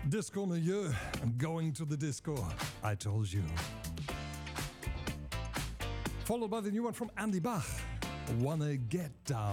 Disco Milieu, Going to the Disco, I Told You. Followed by the new one from Andy Bach, Wanna Get Down.